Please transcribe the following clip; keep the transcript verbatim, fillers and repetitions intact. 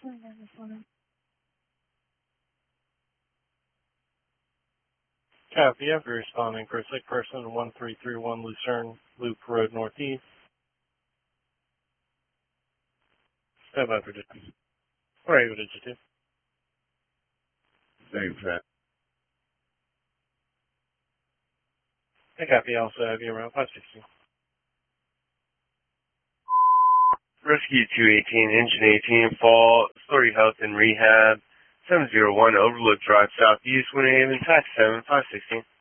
Copy, after responding for a sick person, one three three one Lucerne Loop Road Northeast. Stand by for distance. All right, what did you do? Same time. I copy, also have you around five sixteen. Rescue two eighteen, Engine eighteen, Fall, Story Health and Rehab, seven zero one Overlook Drive Southeast, Winter Haven, Tax seven, five sixteen.